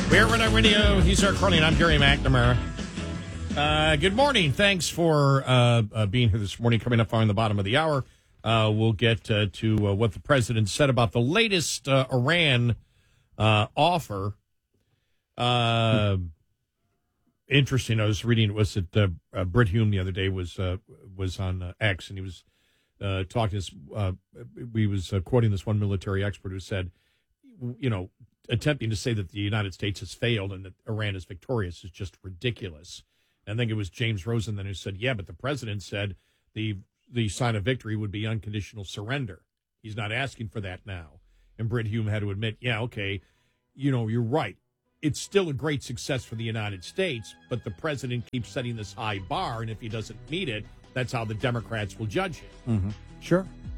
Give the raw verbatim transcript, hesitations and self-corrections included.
We're Red Radio. He's our Carly, and I'm Gary McNamara. Uh, good morning. Thanks for uh, uh, being here this morning. Coming up on the bottom of the hour, uh, we'll get uh, to uh, what the president said about the latest uh, Iran uh, offer. Uh, interesting. I was reading. Was it uh, uh, Brit Hume the other day was uh, was on uh, X, and he was uh, talking. This, uh, we was uh, quoting this one military expert who said, you know, attempting to say that the United States has failed and that Iran is victorious is just ridiculous. And I think it was James Rosen then who said, yeah, but the president said the the sign of victory would be unconditional surrender. He's not asking for that now. And Brit Hume had to admit, yeah, okay, you know, you're right. It's still a great success for the United States, but the president keeps setting this high bar, and if he doesn't meet it, that's how the Democrats will judge him. Mm-hmm. Sure.